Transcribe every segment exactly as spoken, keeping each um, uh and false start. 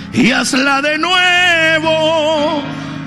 y hazla de nuevo.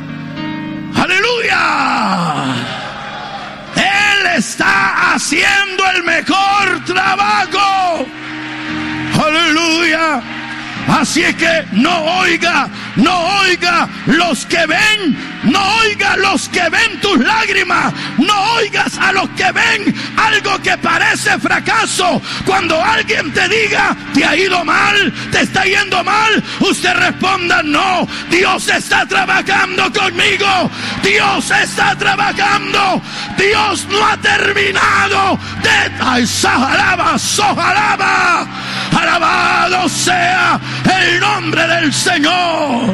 Aleluya. Él está haciendo el mejor trabajo. Aleluya. Así es que no oiga, no oiga los que ven, no oiga los que ven tus lágrimas, no oigas a los que ven algo que parece fracaso. Cuando alguien te diga, te ha ido mal, te está yendo mal, usted responda, no, Dios está trabajando conmigo, Dios está trabajando, Dios no ha terminado de... ¡Ay, sajalaba, sojalaba! Alabado sea el nombre del Señor.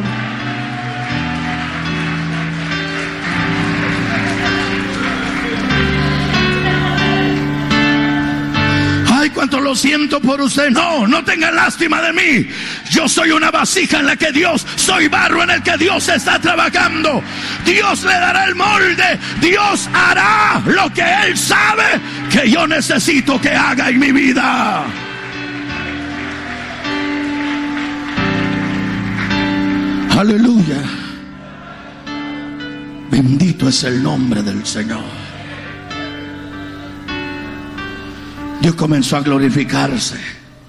Ay, cuánto lo siento por usted. No, no tenga lástima de mí. Yo soy una vasija en la que Dios, soy barro en el que Dios está trabajando. Dios le dará el molde. Dios hará lo que Él sabe que yo necesito que haga en mi vida. Aleluya. Bendito es el nombre del Señor. Dios comenzó a glorificarse.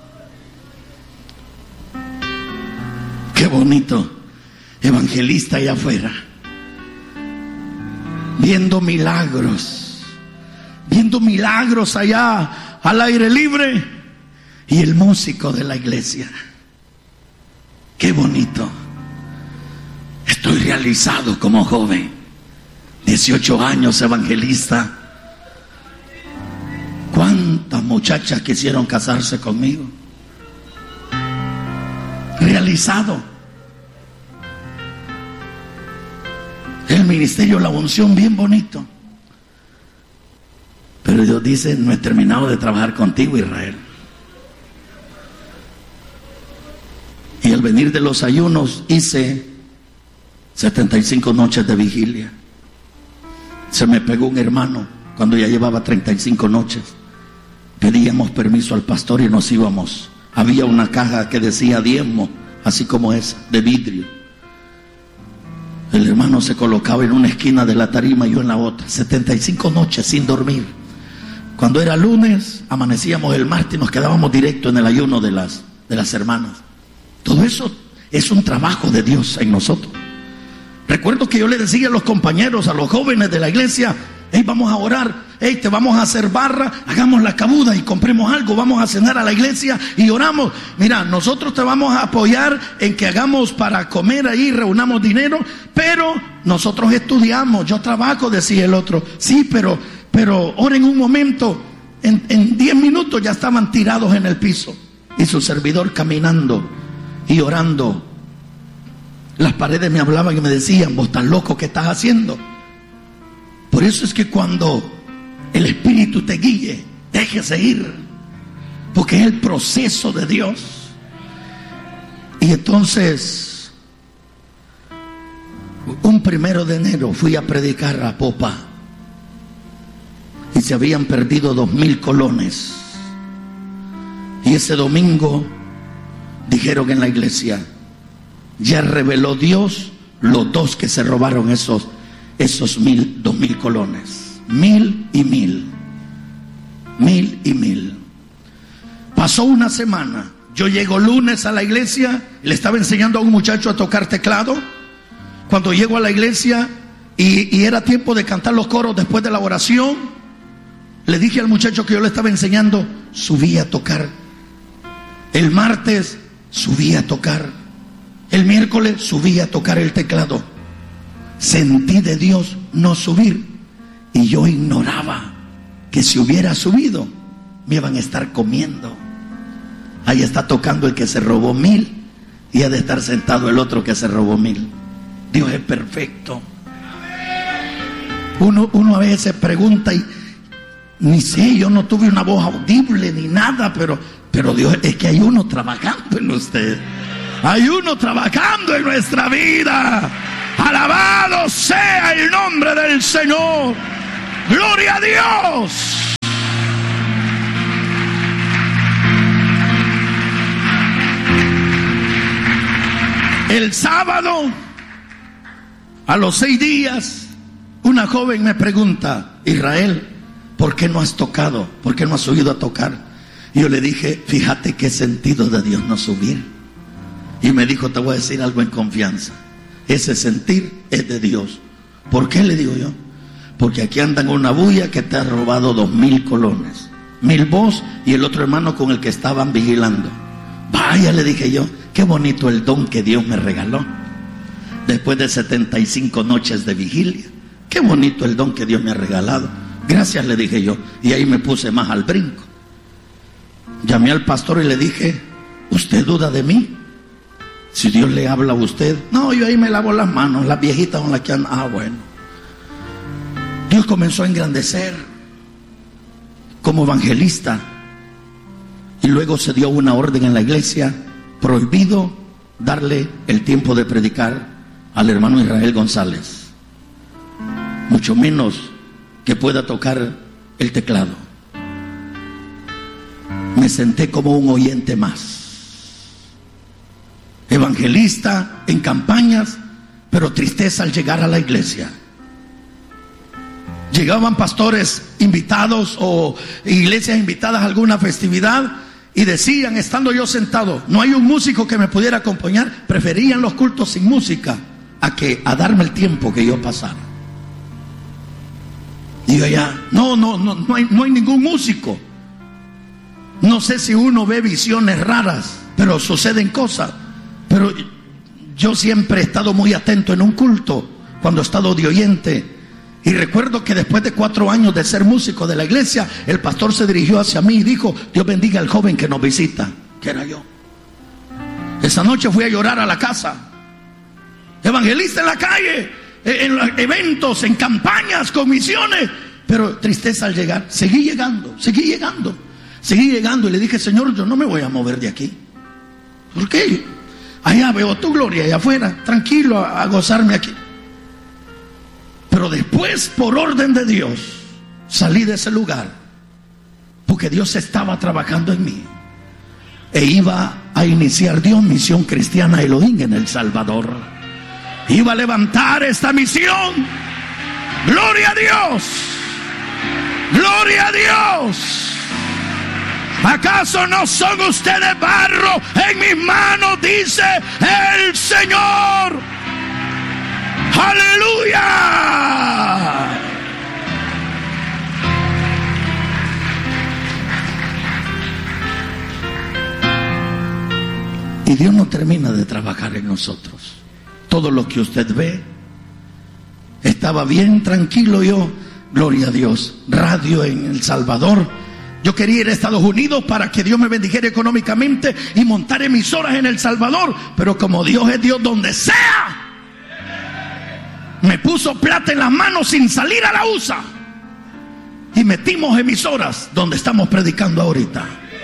Qué bonito. Evangelista allá afuera, viendo milagros, viendo milagros allá al aire libre, y el músico de la iglesia. Qué bonito. Estoy realizado como joven, dieciocho años, evangelista. ¿Cuántas muchachas quisieron casarse conmigo? Realizado. El ministerio, la unción, bien bonito. Pero Dios dice, no he terminado de trabajar contigo, Israel. Y al venir de los ayunos hice setenta y cinco noches de vigilia. Se me pegó un hermano cuando ya llevaba treinta y cinco noches. Pedíamos permiso al pastor y nos íbamos. Había una caja que decía diezmo, así como esa, de vidrio. El hermano se colocaba en una esquina de la tarima y yo en la otra. setenta y cinco noches sin dormir. Cuando era lunes, amanecíamos el martes y nos quedábamos directo en el ayuno de las, de las hermanas. Todo eso es un trabajo de Dios en nosotros. Recuerdo que yo le decía a los compañeros, a los jóvenes de la iglesia, hey, vamos a orar, hey, te vamos a hacer barra, hagamos la cabuda y compremos algo, vamos a cenar a la iglesia y oramos. Mira, nosotros te vamos a apoyar en que hagamos para comer ahí, reunamos dinero, pero nosotros estudiamos, yo trabajo, decía el otro. Sí, pero, pero oren un momento. En, en diez minutos ya estaban tirados en el piso y su servidor caminando y orando. Las paredes me hablaban y me decían, vos estás loco, ¿qué estás haciendo? Por eso es que cuando el Espíritu te guíe, déjese ir, porque es el proceso de Dios. Y entonces, un primero de enero fui a predicar a Popa y se habían perdido dos mil colones. Y ese domingo dijeron en la iglesia, ya reveló Dios los dos que se robaron esos esos mil, dos mil colones, mil y mil, mil y mil. Pasó una semana, yo llego lunes a la iglesia, le estaba enseñando a un muchacho a tocar teclado. Cuando llego a la iglesia y, y era tiempo de cantar los coros después de la oración, le dije al muchacho que yo le estaba enseñando, subí a tocar. El martes subí a tocar, el miércoles subí a tocar el teclado. Sentí de Dios no subir y yo ignoraba que si hubiera subido me iban a estar comiendo. Ahí está tocando el que se robó mil y ha de estar sentado el otro que se robó mil. Dios es perfecto. Uno, uno a veces pregunta y ni sé, yo no tuve una voz audible ni nada, pero, pero Dios, es que hay uno trabajando en usted. Hay uno trabajando en nuestra vida. Alabado sea el nombre del Señor. Gloria a Dios. El sábado, a los seis días, una joven me pregunta: Israel, ¿por qué no has tocado? ¿Por qué no has subido a tocar? Y yo le dije: fíjate qué sentido de Dios no subir. Y me dijo: te voy a decir algo en confianza, ese sentir es de Dios. ¿Por qué? Le digo yo: porque aquí andan una bulla que te ha robado dos mil colones, mil vos y el otro hermano con el que estaban vigilando. Vaya, le dije yo, qué bonito el don que Dios me regaló. Después de setenta y cinco noches de vigilia, qué bonito el don que Dios me ha regalado. Gracias, le dije yo. Y ahí me puse más al brinco. Llamé al pastor y le dije: ¿usted duda de mí? Si Dios le habla a usted. No, yo ahí me lavo las manos, las viejitas con las que andan. Ah, bueno. Dios comenzó a engrandecer como evangelista. Y luego se dio una orden en la iglesia: prohibido darle el tiempo de predicar al hermano Israel González, mucho menos que pueda tocar el teclado. Me senté como un oyente más, evangelista en campañas, pero tristeza al llegar a la iglesia. Llegaban pastores invitados o iglesias invitadas a alguna festividad y decían, estando yo sentado: no hay un músico que me pudiera acompañar. Preferían los cultos sin música a que a darme el tiempo que yo pasara. Y yo ya, no, no, no, no hay, no hay ningún músico. No sé si uno ve visiones raras, pero suceden cosas. Pero yo siempre he estado muy atento en un culto, cuando he estado de oyente. Y recuerdo que después de cuatro años de ser músico de la iglesia, el pastor se dirigió hacia mí y dijo: Dios bendiga al joven que nos visita, que era yo. Esa noche fui a llorar a la casa. Evangelista en la calle, en eventos, en campañas, con misiones. Pero tristeza al llegar. Seguí llegando, seguí llegando, seguí llegando. Y le dije: Señor, yo no me voy a mover de aquí. ¿Por qué? Allá veo tu gloria, allá afuera, tranquilo, a, a gozarme aquí. Pero después, por orden de Dios, salí de ese lugar, porque Dios estaba trabajando en mí. E iba a iniciar Dios Misión Cristiana Elohim en El Salvador. Iba a levantar esta misión. ¡Gloria a Dios! ¡Gloria a Dios! ¿Acaso no son ustedes barro en mis manos? Dice el Señor. ¡Aleluya! Y Dios no termina de trabajar en nosotros. Todo lo que usted ve, estaba bien tranquilo yo, gloria a Dios, radio en El Salvador. Yo quería ir a Estados Unidos para que Dios me bendijera económicamente y montar emisoras en El Salvador, pero como Dios es Dios donde sea, me puso plata en las manos sin salir a la U S A y metimos emisoras donde estamos predicando ahorita.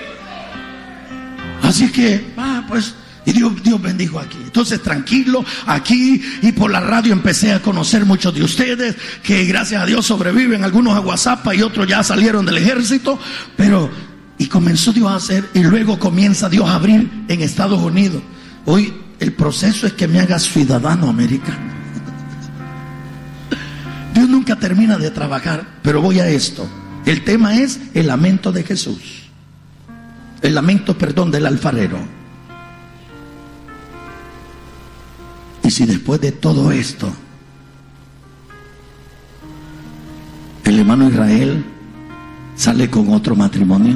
Así que, ah, pues, y Dios, Dios bendijo aquí. Entonces, tranquilo, aquí y por la radio empecé a conocer muchos de ustedes que gracias a Dios sobreviven, algunos a WhatsApp y otros ya salieron del ejército. Pero, y comenzó Dios a hacer, y luego comienza Dios a abrir en Estados Unidos. Hoy el proceso es que me hagas ciudadano americano. Dios nunca termina de trabajar, pero voy a esto. El tema es el lamento de Jesús. El lamento, perdón, del alfarero. Y si después de todo esto, el hermano Israel sale con otro matrimonio.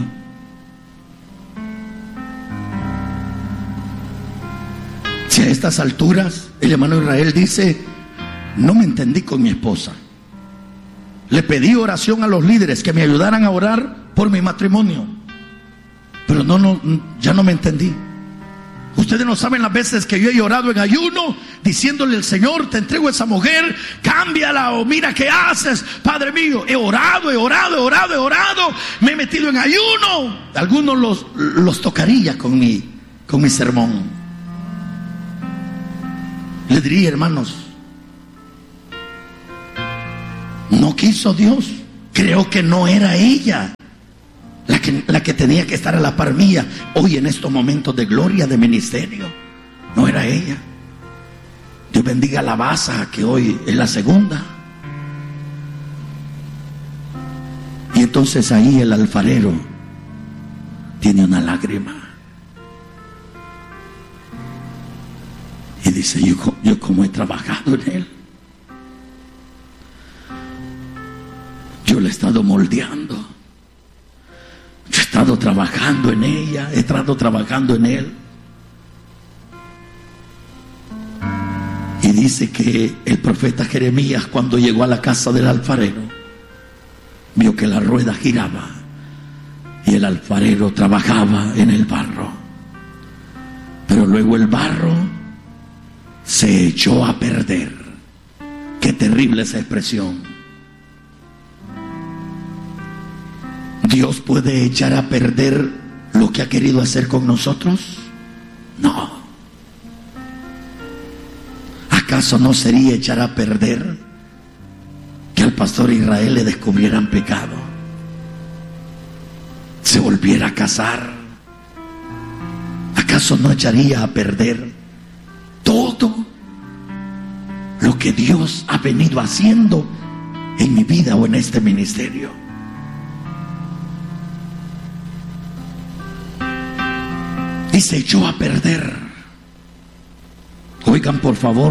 Si a estas alturas el hermano Israel dice: no me entendí con mi esposa. Le pedí oración a los líderes que me ayudaran a orar por mi matrimonio, pero no, no, ya no me entendí. Ustedes no saben las veces que yo he llorado en ayuno, diciéndole al Señor: te entrego a esa mujer, cámbiala, o mira qué haces, Padre mío. He orado, he orado, he orado, he orado, me he metido en ayuno. Algunos los, los tocaría con mi, con mi sermón. Le diría: hermanos, no quiso Dios, creo que no era ella la que, la que tenía que estar a la par mía hoy en estos momentos de gloria, de ministerio. No era ella. bendiga la baza, que hoy es la segunda. Y entonces ahí el alfarero tiene una lágrima y dice: yo, yo como he trabajado en él, yo le he estado moldeando, yo he estado trabajando en ella, he estado trabajando en él. Y dice que el profeta Jeremías, cuando llegó a la casa del alfarero, vio que la rueda giraba y el alfarero trabajaba en el barro. Pero luego el barro se echó a perder. Qué terrible esa expresión. ¿Dios puede echar a perder lo que ha querido hacer con nosotros? No. ¿Acaso no sería echar a perder que al pastor Israel le descubrieran pecado, se volviera a casar? ¿Acaso no echaría a perder todo lo que Dios ha venido haciendo en mi vida o en este ministerio? Y se echó a perder. Oigan, por favor,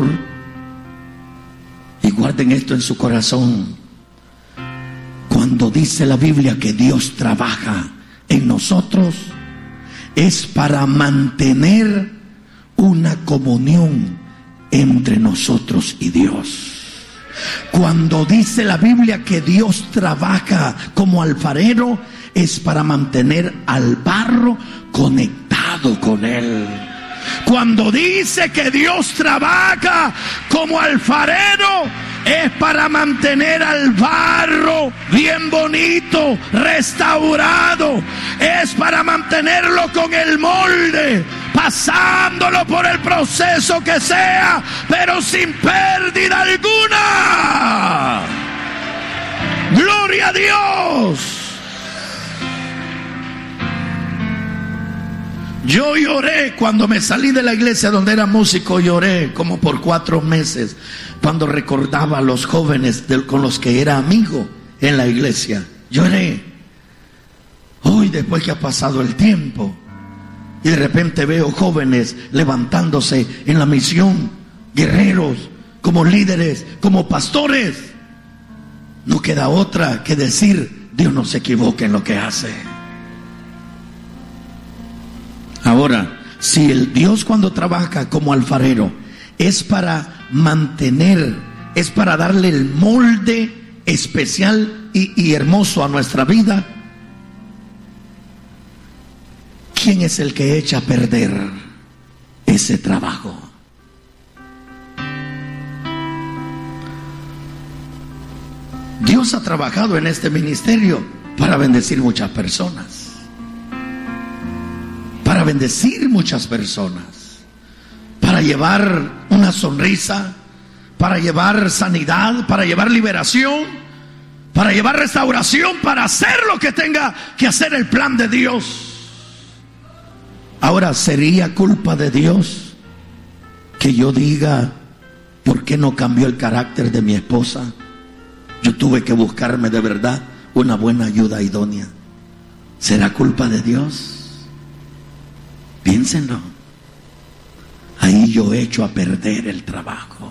y guarden esto en su corazón. Cuando dice la Biblia que Dios trabaja en nosotros, es para mantener una comunión entre nosotros y Dios. Cuando dice la Biblia que Dios trabaja como alfarero, es para mantener al barro conectado con Él. Cuando dice que Dios trabaja como alfarero, es para mantener al barro bien bonito, restaurado. Es para mantenerlo con el molde, pasándolo por el proceso que sea, pero sin pérdida alguna. ¡Gloria a Dios! Yo lloré cuando me salí de la iglesia donde era músico, lloré como por cuatro meses cuando recordaba a los jóvenes de, con los que era amigo en la iglesia. Lloré. Hoy, después que ha pasado el tiempo y de repente veo jóvenes levantándose en la misión, guerreros, como líderes, como pastores, no queda otra que decir: Dios no se equivoca en lo que hace. Ahora, si el Dios cuando trabaja como alfarero es para mantener, es para darle el molde especial y, y hermoso a nuestra vida, ¿quién es el que echa a perder ese trabajo? Dios ha trabajado en este ministerio para bendecir muchas personas. Para bendecir muchas personas, para llevar una sonrisa, para llevar sanidad, para llevar liberación, para llevar restauración, para hacer lo que tenga que hacer el plan de Dios. Ahora, ¿sería culpa de Dios que yo diga: ¿por qué no cambió el carácter de mi esposa? Yo tuve que buscarme de verdad una buena ayuda idónea. ¿Será culpa de Dios? Piénsenlo. Ahí yo echo a perder el trabajo.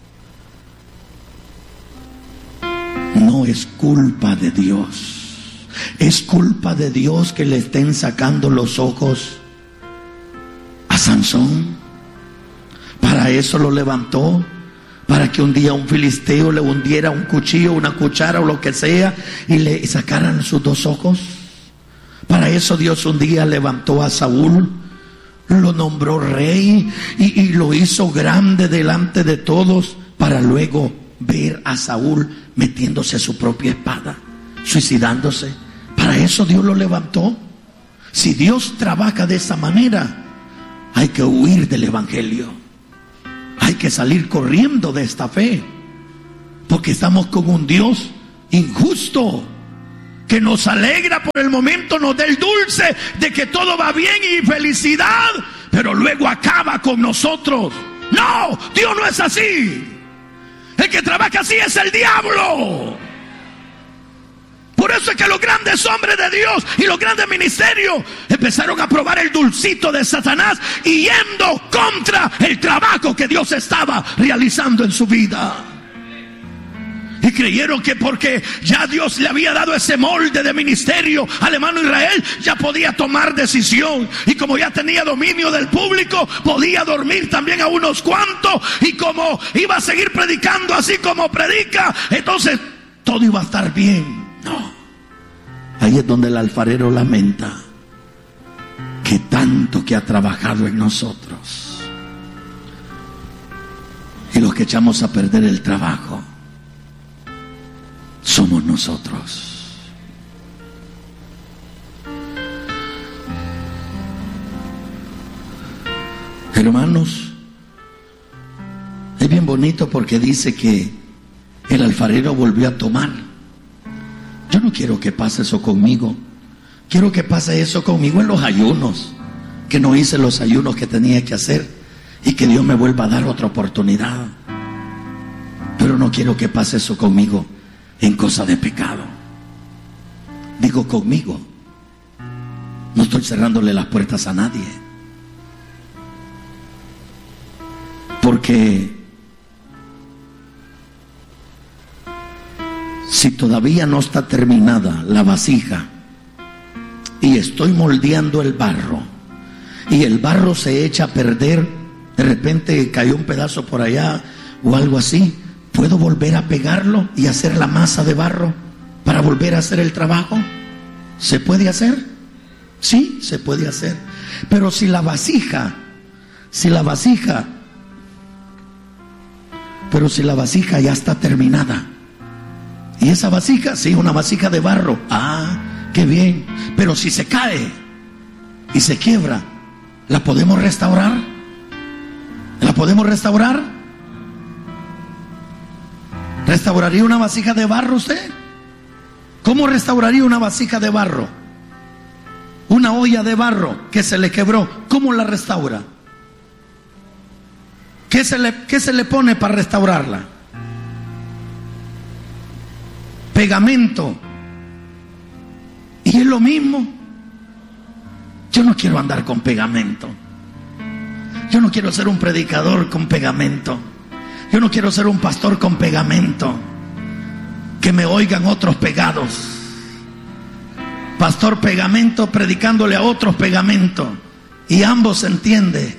No es culpa de Dios. Es culpa de Dios que le estén sacando los ojos a Sansón. Para eso lo levantó, para que un día un filisteo le hundiera un cuchillo, una cuchara o lo que sea, y le sacaran sus dos ojos. Para eso Dios un día levantó a Saúl, lo nombró rey y, y lo hizo grande delante de todos, para luego ver a Saúl metiéndose su propia espada, suicidándose. Para eso Dios lo levantó. Si Dios trabaja de esa manera, hay que huir del evangelio, hay que salir corriendo de esta fe, porque estamos con un Dios injusto, que nos alegra por el momento, nos da el dulce de que todo va bien y felicidad, pero luego acaba con nosotros No, Dios no es así. El que trabaja así es el diablo. Por eso es que los grandes hombres de Dios y los grandes ministerios empezaron a probar el dulcito de Satanás y yendo contra el trabajo que Dios estaba realizando en su vida. Y creyeron que porque ya Dios le había dado ese molde de ministerio al hermano Israel, ya podía tomar decisión. Y como ya tenía dominio del público, podía dormir también a unos cuantos. Y como iba a seguir predicando así como predica, entonces todo iba a estar bien. No. Ahí es donde el alfarero lamenta que tanto que ha trabajado en nosotros. Y los que echamos a perder el trabajo somos nosotros. Hermanos, es bien bonito porque dice que el alfarero volvió a tomar. Yo no quiero que pase eso conmigo. Quiero que pase eso conmigo en los ayunos, que no hice los ayunos que tenía que hacer y que Dios me vuelva a dar otra oportunidad. Pero no quiero que pase eso conmigo en cosa de pecado. Digo conmigo. No estoy cerrándole las puertas a nadie. Porque si todavía no está terminada la vasija y estoy moldeando el barro y el barro se echa a perder, de repente cayó un pedazo por allá o algo así, ¿puedo volver a pegarlo y hacer la masa de barro para volver a hacer el trabajo? ¿Se puede hacer? Sí, se puede hacer. Pero si la vasija, si la vasija, pero si la vasija ya está terminada, y esa vasija, sí, una vasija de barro, ah, qué bien. Pero si se cae y se quiebra, ¿la podemos restaurar? ¿La podemos restaurar? ¿Restauraría una vasija de barro usted? ¿Cómo restauraría una vasija de barro? Una olla de barro que se le quebró, ¿cómo la restaura? ¿Qué se le, qué se le pone para restaurarla? Pegamento. Y es lo mismo. Yo no quiero andar con pegamento. Yo no quiero ser un predicador con pegamento. Yo no quiero ser un pastor con pegamento. Que me oigan otros pegados. Pastor pegamento predicándole a otros pegamento. Y ambos se entiende.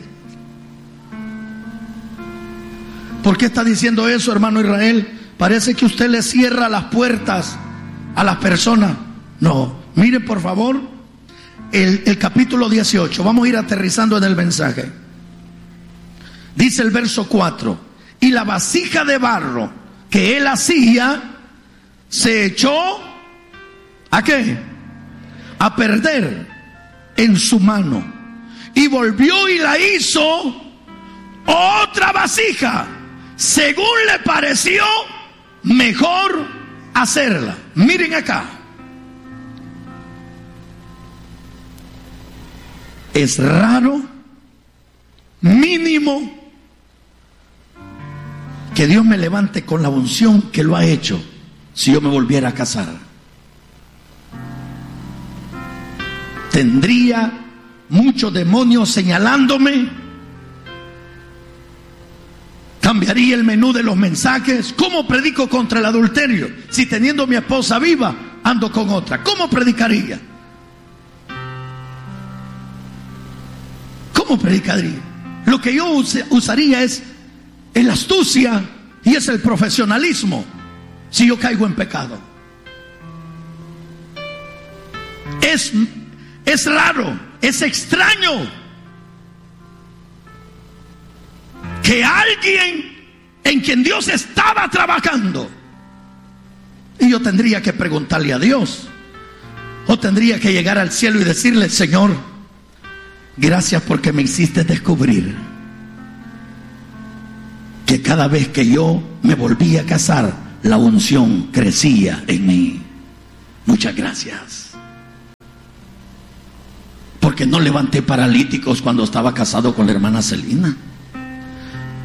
¿Por qué está diciendo eso, hermano Israel? Parece que usted le cierra las puertas a las personas. No, miren por favor el, el capítulo dieciocho. Vamos a ir aterrizando en el mensaje. Dice el verso cuatro: y la vasija de barro que él hacía se echó ¿a qué? A perder en su mano, y volvió y la hizo otra vasija según le pareció mejor hacerla. Miren acá. Es raro, mínimo, que Dios me levante con la unción que lo ha hecho si yo me volviera a casar. Tendría muchos demonios señalándome. Cambiaría el menú de los mensajes. ¿Cómo predico contra el adulterio si teniendo mi esposa viva ando con otra? ¿Cómo predicaría? ¿Cómo predicaría? Lo que yo usaría es la astucia y es el profesionalismo si yo caigo en pecado. Es, es raro, es extraño que alguien en quien Dios estaba trabajando, y yo tendría que preguntarle a Dios, o tendría que llegar al cielo y decirle: Señor, gracias porque me hiciste descubrir que cada vez que yo me volvía a casar, la unción crecía en mí. Muchas gracias. Porque no levanté paralíticos cuando estaba casado con la hermana Celina.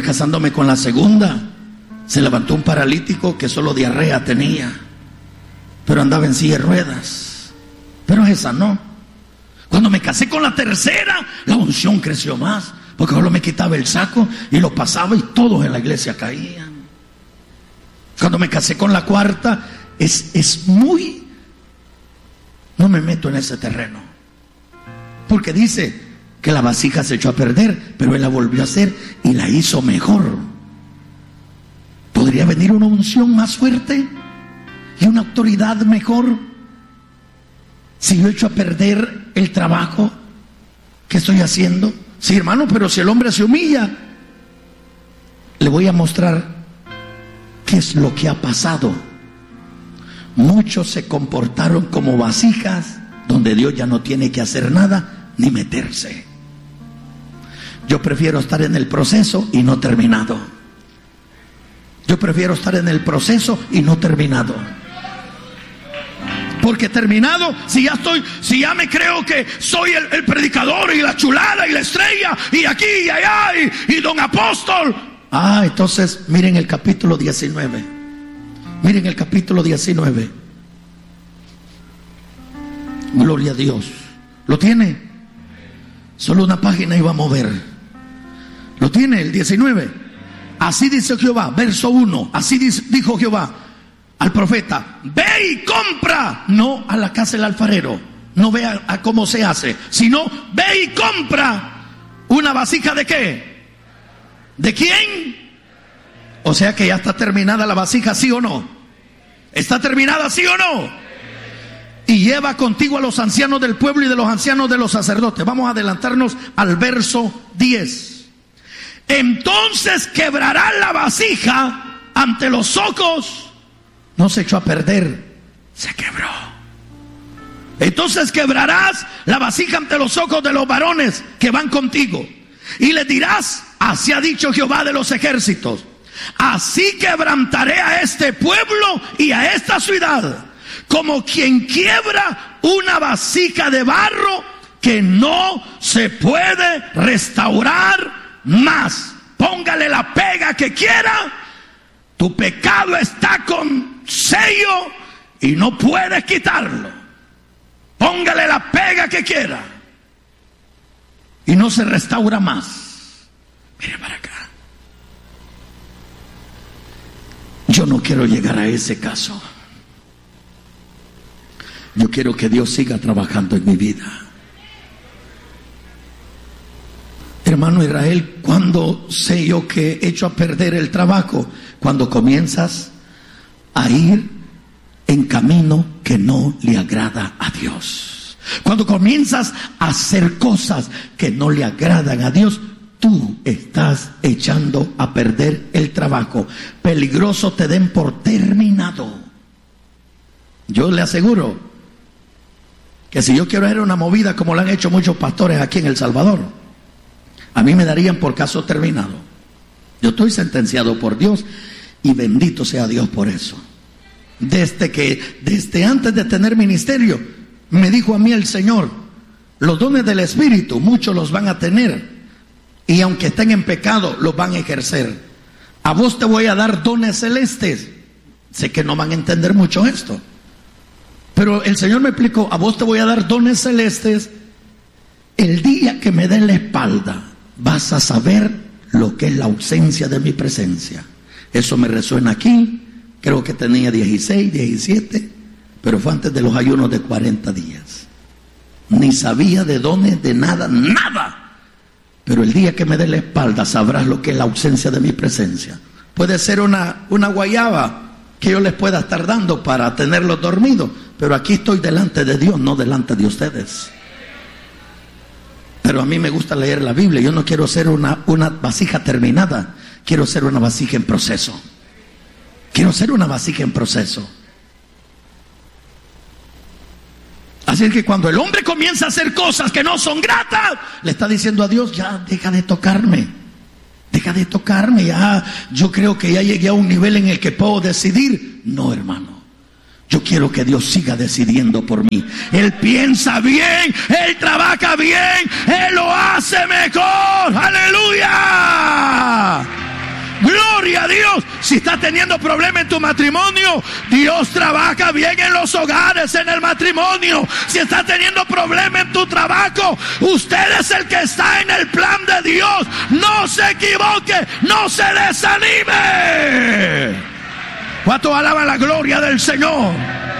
Después, casándome con la segunda, se levantó un paralítico que solo diarrea tenía, pero andaba en silla de ruedas. Pero esa no. Cuando me casé con la tercera, la unción creció más, porque solo me quitaba el saco y lo pasaba y todos en la iglesia caían. Cuando me casé con la cuarta, es, es muy... No me meto en ese terreno, porque dice que la vasija se echó a perder, pero él la volvió a hacer y la hizo mejor. ¿Podría venir una unción más fuerte y una autoridad mejor si yo echo a perder el trabajo que estoy haciendo? Sí, hermano, pero si el hombre se humilla, le voy a mostrar qué es lo que ha pasado. Muchos se comportaron como vasijas donde Dios ya no tiene que hacer nada ni meterse. Yo prefiero estar en el proceso y no terminado. Yo prefiero estar en el proceso y no terminado. Porque terminado, si ya estoy, si ya me creo que soy el, el predicador y la chulada y la estrella y aquí y allá y, y don apóstol. Ah, entonces miren el capítulo diecinueve. Miren el capítulo diecinueve. Gloria a Dios. ¿Lo tiene? Solo una página iba a mover. ¿Lo tiene el diecinueve? Así dice Jehová, verso uno. Así dijo Jehová al profeta: ve y compra, no a la casa del alfarero, no ve a, a cómo se hace, sino ve y compra una vasija. ¿De qué? ¿De quién? O sea que ya está terminada la vasija, ¿sí o no? ¿Está terminada, sí o no? Y lleva contigo a los ancianos del pueblo y de los ancianos de los sacerdotes. Vamos a adelantarnos al verso diez. Entonces quebrará la vasija ante los ojos. No se echó a perder, se quebró. Entonces quebrarás la vasija ante los ojos de los varones que van contigo, y les dirás: así ha dicho Jehová de los ejércitos, así quebrantaré a este pueblo y a esta ciudad, como quien quiebra una vasija de barro que no se puede restaurar más. Póngale la pega que quiera, tu pecado está con sello y no puedes quitarlo. Póngale la pega que quiera y no se restaura más. Mire para acá. Yo no quiero llegar a ese caso. Yo quiero que Dios siga trabajando en mi vida. Hermano Israel, ¿cuándo sé yo que he hecho a perder el trabajo? Cuando comienzas a ir en camino que no le agrada a Dios. Cuando comienzas a hacer cosas que no le agradan a Dios, tú estás echando a perder el trabajo. Peligroso te den por terminado. Yo le aseguro que si yo quiero hacer una movida como lo han hecho muchos pastores aquí en El Salvador, a mí me darían por caso terminado. Yo estoy sentenciado por Dios y bendito sea Dios por eso. Desde que, desde antes de tener ministerio, me dijo a mí el Señor: los dones del Espíritu, muchos los van a tener, y aunque estén en pecado, los van a ejercer. A vos te voy a dar dones celestes. Sé que no van a entender mucho esto, pero el Señor me explicó: a vos te voy a dar dones celestes. El día que me den la espalda, vas a saber lo que es la ausencia de mi presencia. Eso me resuena aquí. Creo que tenía dieciséis, diecisiete, pero fue antes de los ayunos de cuarenta días. Ni sabía de dones, de nada, nada. Pero el día que me dé la espalda, sabrás lo que es la ausencia de mi presencia. Puede ser una, una guayaba que yo les pueda estar dando para tenerlos dormidos, pero aquí estoy delante de Dios, no delante de ustedes. Pero a mí me gusta leer la Biblia. Yo no quiero ser una, una vasija terminada. Quiero ser una vasija en proceso. Quiero ser una vasija en proceso. Así es que cuando el hombre comienza a hacer cosas que no son gratas, le está diciendo a Dios: ya deja de tocarme. Deja de tocarme. Ya, yo creo que ya llegué a un nivel en el que puedo decidir. No, hermano. Yo quiero que Dios siga decidiendo por mí. Él piensa bien, Él trabaja bien, Él lo hace mejor. ¡Aleluya! Si estás teniendo problemas en tu matrimonio, Dios trabaja bien en los hogares, en el matrimonio. Si estás teniendo problemas en tu trabajo, usted es el que está en el plan de Dios. No se equivoque, no se desanime. ¿Cuántos alaban la gloria del Señor?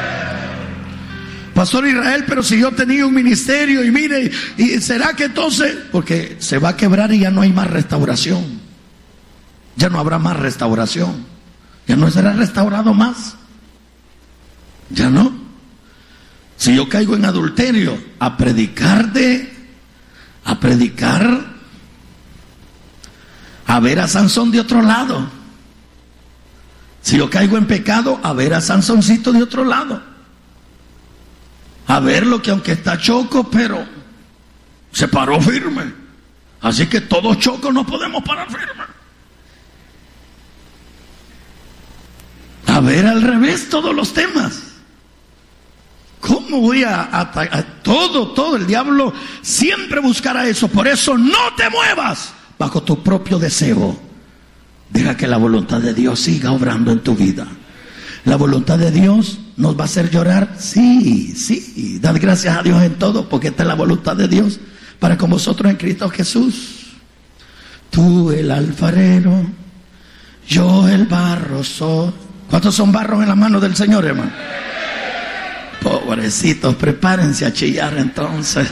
Pastor Israel, pero si yo tenía un ministerio y mire, ¿y será que entonces? Porque se va a quebrar y ya no hay más restauración. Ya no habrá más restauración. Ya no será restaurado más. Ya no. Si yo caigo en adulterio, a predicar de, a predicar, a ver a Sansón de otro lado. Si yo caigo en pecado, a ver a Sansoncito de otro lado. A verlo que aunque está choco, pero se paró firme. Así que todos chocos no podemos parar firme. A ver al revés todos los temas. ¿Cómo voy a, a, a todo, todo? El diablo siempre buscará eso. Por eso no te muevas bajo tu propio deseo. Deja que la voluntad de Dios siga obrando en tu vida. La voluntad de Dios nos va a hacer llorar. Sí, sí. Dad gracias a Dios en todo, porque esta es la voluntad de Dios para con vosotros en Cristo Jesús. Tú el alfarero, yo el barro soy. ¿Cuántos son barros en las manos del Señor, hermano? Pobrecitos, prepárense a chillar entonces.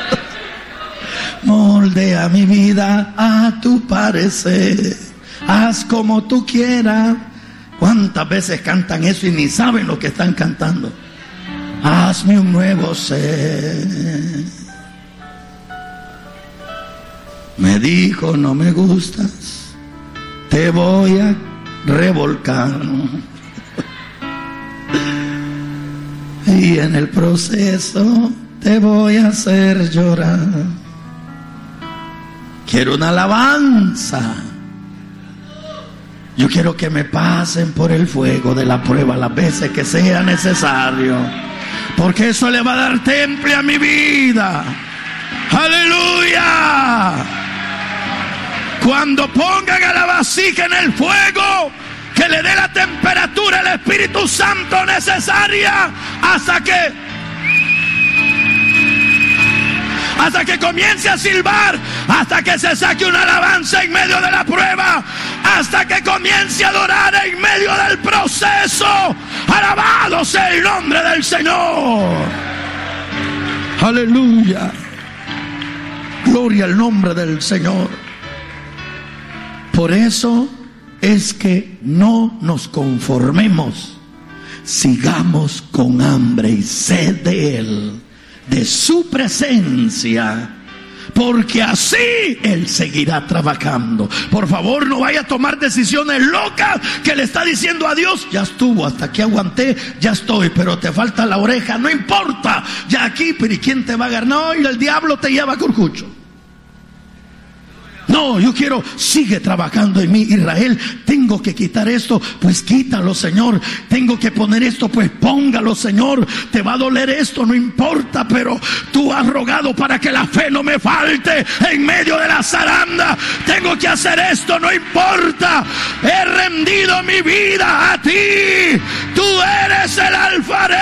Moldea mi vida a tu parecer. Haz como tú quieras. ¿Cuántas veces cantan eso y ni saben lo que están cantando? Hazme un nuevo ser. Me dijo, no me gustas, te voy a revolcar. Y en el proceso te voy a hacer llorar. Quiero una alabanza. Yo quiero que me pasen por el fuego de la prueba las veces que sea necesario, porque eso le va a dar temple a mi vida. ¡Aleluya! Cuando pongan a la vasija en el fuego, que le dé la temperatura al Espíritu Santo necesaria hasta que hasta que comience a silbar, hasta que se saque una alabanza en medio de la prueba, hasta que comience a adorar en medio del proceso. Alabado sea el nombre del Señor. Aleluya. Gloria al nombre del Señor. Por eso es que no nos conformemos, sigamos con hambre y sed de Él, de su presencia, porque así Él seguirá trabajando. Por favor, no vaya a tomar decisiones locas que le está diciendo a Dios, ya estuvo, hasta aquí aguanté, ya estoy, pero te falta la oreja, no importa, ya aquí, pero ¿y quién te va a ganar? No, y el diablo te lleva a curcucho. No, yo quiero, sigue trabajando en mí, Israel. Tengo que quitar esto, pues quítalo, Señor. Tengo que poner esto, pues póngalo, Señor. Te va a doler esto, no importa, pero tú has rogado para que la fe no me falte en medio de la zaranda. Tengo que hacer esto, no importa. He rendido mi vida a ti. Tú eres el alfarero.